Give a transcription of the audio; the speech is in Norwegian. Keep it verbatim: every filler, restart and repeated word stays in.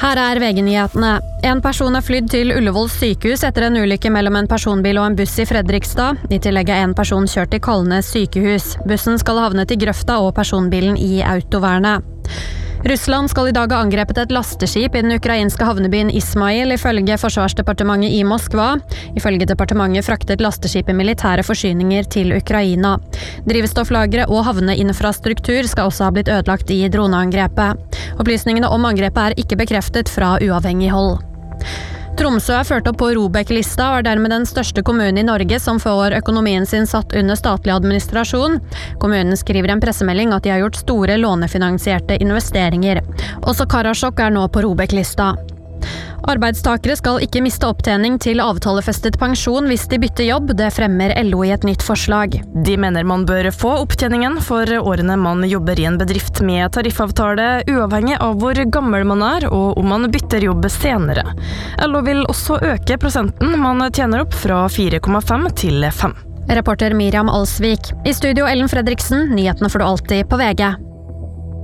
Her er V G-nyhetene. En person er flydd til Ullevål sykehus etter en ulykke mellom en personbil og en buss i Fredrikstad. I tillegg er en person kjørt til Kalnes sykehus. Bussen skal havne til Grøfta og personbilen i autovernet. Russland skal i dag ha angrepet et lasteskip i den ukrainske havnebyen Ismail, ifølge Forsvarsdepartementet i Moskva. Ifølge departementet fraktet lasteskipet militære forsyninger til Ukraina. Drivstofflagre og havneinfrastruktur skal også ha blitt ødelagt i droneangrepet. Opplysningene om angrepet er ikke bekreftet fra uavhengig hold. Tromsø er ført opp på ROBEK-lista og er dermed den største kommunen i Norge som får økonomien sin satt under statlig administrasjon. Kommunen skriver en pressemelding at de har gjort store lånefinansierte investeringer. Også Karasjok er nå på ROBEK-lista. Arbeidstakere skal ikke miste opptjening til avtalefestet pensjon hvis de bytter jobb, det fremmer L O i et nytt forslag. De mener man bør få opptjeningen for årene man jobber i en bedrift med tariffavtale, uavhengig av hvor gammel man er og om man bytter jobb senere. L O vil også øke prosenten man tjener opp fra fire komma fem til fem. Reporter Miriam Alsvik. I studio Ellen Fredriksen, nyhetene får du alltid på V G.